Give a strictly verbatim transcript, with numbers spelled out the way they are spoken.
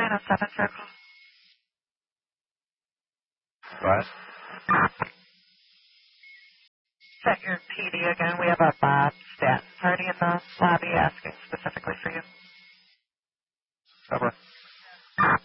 nine oh seven Circle. What? Set your P D again. We have a Bob Stanton party in the lobby asking specifically for you. Over.